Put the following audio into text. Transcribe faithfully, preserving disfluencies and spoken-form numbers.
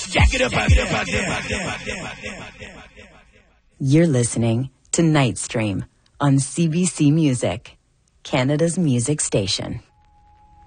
Jack it up out there, out there, out there, out there, out there. You're listening to Nightstream on C B C Music, Canada's music station.